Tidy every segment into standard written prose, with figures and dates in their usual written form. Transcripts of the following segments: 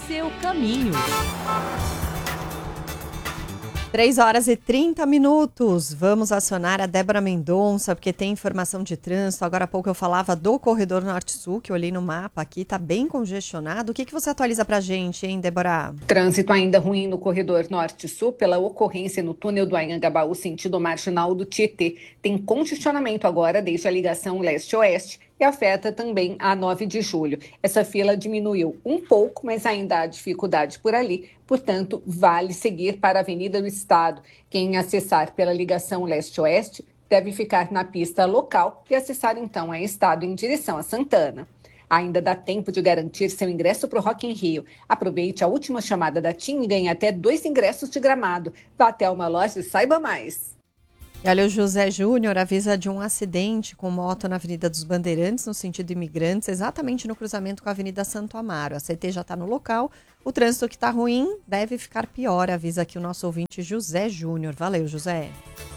seu caminho. 3h30. Vamos acionar a Débora Mendonça, porque tem informação de trânsito. Agora há pouco eu falava do corredor Norte-Sul, que eu olhei no mapa aqui, tá bem congestionado. O que você atualiza pra gente, hein, Débora? Trânsito ainda ruim no corredor Norte-Sul pela ocorrência no túnel do Anhangabaú, sentido marginal do Tietê. Tem congestionamento agora desde a ligação leste-oeste e afeta também a 9 de julho. Essa fila diminuiu um pouco, mas ainda há dificuldade por ali. Portanto, vale seguir para a Avenida do Estado. Quem acessar pela ligação leste-oeste deve ficar na pista local e acessar então a Estado em direção a Santana. Ainda dá tempo de garantir seu ingresso para o Rock in Rio. Aproveite a última chamada da TIM e ganhe até 2 ingressos de gramado. Vá até uma loja e saiba mais. E olha, o José Júnior avisa de um acidente com moto na Avenida dos Bandeirantes, no sentido imigrantes, exatamente no cruzamento com a Avenida Santo Amaro. A CT já está no local. O trânsito que está ruim deve ficar pior, avisa aqui o nosso ouvinte José Júnior. Valeu, José.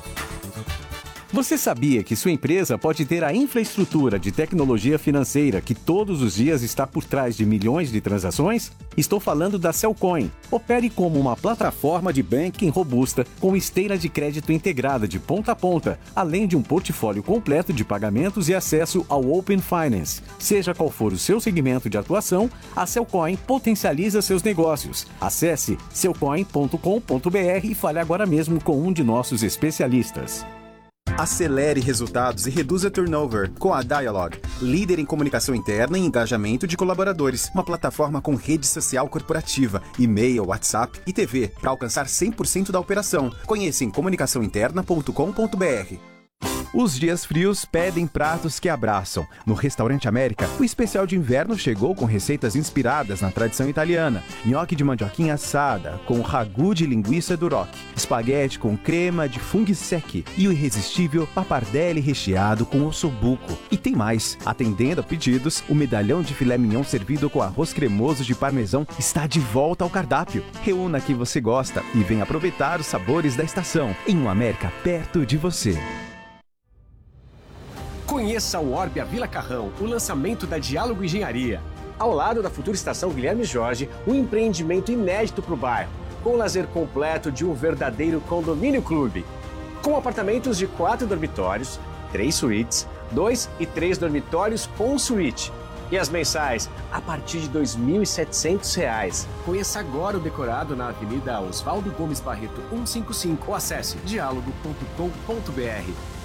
Você sabia que sua empresa pode ter a infraestrutura de tecnologia financeira que todos os dias está por trás de milhões de transações? Estou falando da Cellcoin. Opere como uma plataforma de banking robusta com esteira de crédito integrada de ponta a ponta, além de um portfólio completo de pagamentos e acesso ao Open Finance. Seja qual for o seu segmento de atuação, a Cellcoin potencializa seus negócios. Acesse cellcoin.com.br e fale agora mesmo com um de nossos especialistas. Acelere resultados e reduza turnover com a Dialog, líder em comunicação interna e engajamento de colaboradores. Uma plataforma com rede social corporativa, e-mail, WhatsApp e TV para alcançar 100% da operação. Conheça em comunicaçãointerna.com.br. Os dias frios pedem pratos que abraçam. No Restaurante América, o especial de inverno chegou com receitas inspiradas na tradição italiana. Nhoque de mandioquinha assada, com ragu de linguiça duroc. Espaguete com crema de funghi secchi. E o irresistível pappardelle recheado com ossobuco. E tem mais. Atendendo a pedidos, o medalhão de filé mignon servido com arroz cremoso de parmesão está de volta ao cardápio. Reúna quem você gosta e venha aproveitar os sabores da estação. Em um América perto de você. Conheça o Orbia Vila Carrão, o lançamento da Diálogo Engenharia. Ao lado da futura estação Guilherme Jorge, um empreendimento inédito para o bairro, com o lazer completo de um verdadeiro condomínio clube. Com apartamentos de 4 dormitórios, 3 suítes, 2 e 3 dormitórios com suíte. E as mensais a partir de R$ 2.700. Conheça agora o decorado na Avenida Oswaldo Gomes Barreto 155 ou acesse dialogo.com.br.